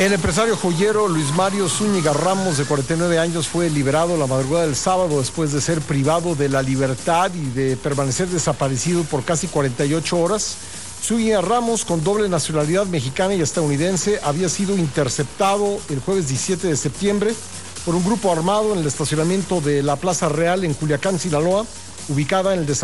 El empresario joyero Luis Mario Zúñiga Ramos, de 49 años, fue liberado la madrugada del sábado después de ser privado de la libertad y de permanecer desaparecido por casi 48 horas. Zúñiga Ramos, con doble nacionalidad mexicana y estadounidense, había sido interceptado el jueves 17 de septiembre por un grupo armado en el estacionamiento de la Plaza Real en Culiacán, Sinaloa, ubicada en el desarrollo